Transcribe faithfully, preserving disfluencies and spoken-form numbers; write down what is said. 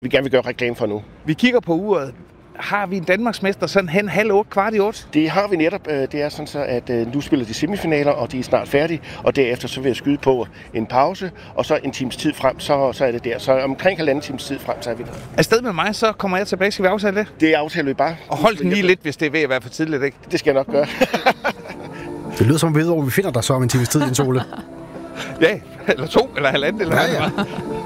vi gerne vil gøre reklame for nu. Vi kigger på uret. Har vi en Danmarksmester sådan hen halv otte, kvart i otte? Det har vi netop. Det er sådan så, at nu spiller de semifinaler, og de er snart færdige. Og derefter så vil jeg skyde på en pause, og så en times tid frem, så, så er det der. Så omkring halvanden times tid frem, så er vi der. Afsted med mig, så kommer jeg tilbage. Skal vi aftale det? Det aftaler vi bare. Og hold den lige lidt, hvis det er ved at være for tidligt, ikke? Det skal jeg nok gøre. Det lyder som, vi ved, hvor vi finder dig så om en times tid, Jens Ole. Ja, eller to, eller halvanden, eller ja, hvad. Ja.